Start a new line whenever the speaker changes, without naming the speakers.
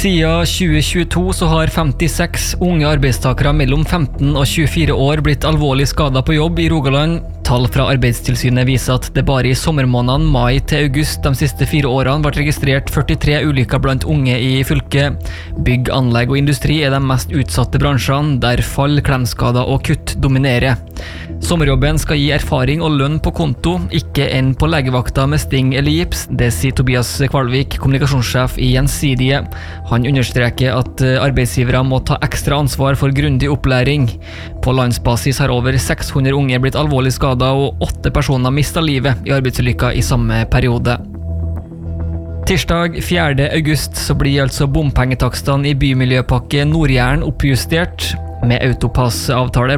Siden 2022 så har 56 unge arbeidstakere mellom 15 og 24 år blitt alvorlig skadet på jobb i Rogaland. Tall fra Arbeidstilsynet viser at det bare i sommermånedene mai til august de siste 4 årene ble registrert 43 ulykker blant unge i fylket. Bygg, anlegg og industri er de mest utsatte bransjene, der fall, klemskader og kutt dominerer. Sommerjobben skal gi erfaring og lønn på konto, ikke enn på legevakta med sting eller gips. Det sier Tobias Kvalvik, kommunikasjonssjef i Gjensidige. Han understreker at arbeidsgivere må ta ekstra ansvar for grundig opplæring. På landsbasis har over 600 unge blitt alvorlig skadet, og 8 personer mistet livet i arbeidsulykker i samme periode. Tirsdag 4. august så blir altså bompengetakstene i bymiljøpakke Nord-Jæren oppjustert. Med autopassavtale